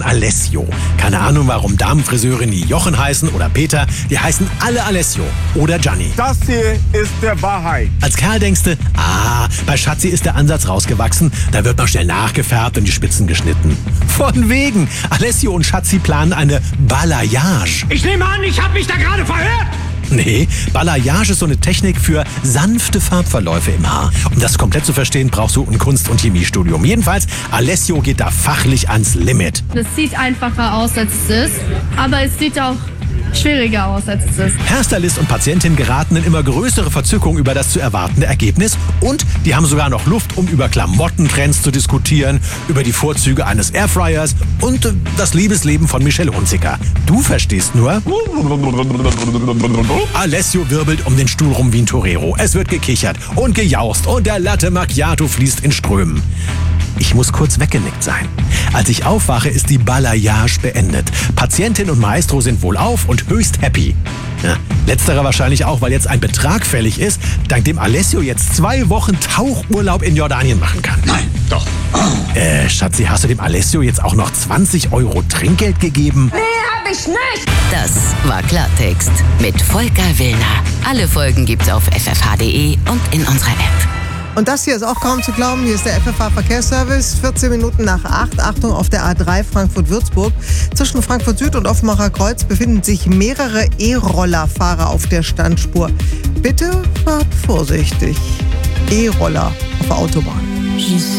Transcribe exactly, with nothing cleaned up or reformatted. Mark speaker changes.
Speaker 1: Alessio. Keine Ahnung, warum Damenfriseure nie Jochen heißen oder Peter. Die heißen alle Alessio oder Gianni.
Speaker 2: Das hier ist der Wahrheit.
Speaker 1: Als Kerl denkst du, ah, bei Schatzi ist der Ansatz rausgewachsen. Da wird noch schnell nachgefärbt und die Spitzen geschnitten. Von wegen. Alessio und Schatzi planen eine Balayage.
Speaker 3: Ich nehme an, ich habe mich da gerade verhört.
Speaker 1: Nee, Balayage ist so eine Technik für sanfte Farbverläufe im Haar. Um das komplett zu verstehen, brauchst du ein Kunst- und Chemiestudium. Jedenfalls, Alessio geht da fachlich ans Limit.
Speaker 4: Das sieht einfacher aus, als es ist, aber es sieht auch schwieriger aus, als es ist.
Speaker 1: Hairstylist und Patientin geraten in immer größere Verzückung über das zu erwartende Ergebnis. Und die haben sogar noch Luft, um über Klamottentrends zu diskutieren, über die Vorzüge eines Airfryers und das Liebesleben von Michelle Hunziker. Du verstehst nur... Alessio wirbelt um den Stuhl rum wie ein Torero. Es wird gekichert und gejaust und der Latte Macchiato fließt in Strömen. Ich muss kurz weggenickt sein. Als ich aufwache, ist die Balayage beendet. Patientin und Maestro sind wohlauf und höchst happy. Ja, letzterer wahrscheinlich auch, weil jetzt ein Betrag fällig ist, dank dem Alessio jetzt zwei Wochen Tauchurlaub in Jordanien machen kann.
Speaker 3: Nein, doch.
Speaker 1: Äh, Schatzi, hast du dem Alessio jetzt auch noch zwanzig Euro Trinkgeld gegeben?
Speaker 4: Nee, hab ich nicht.
Speaker 5: Das war Klartext mit Volker Willner. Alle Folgen gibt's auf f f h punkt d e und in unserer App.
Speaker 6: Und das hier ist auch kaum zu glauben. Hier ist der F F H-Verkehrsservice. vierzehn Minuten nach acht. Achtung, auf der A drei Frankfurt-Würzburg. Zwischen Frankfurt Süd und Offenbacher Kreuz befinden sich mehrere E-Roller-Fahrer auf der Standspur. Bitte fahrt vorsichtig. E-Roller auf der Autobahn.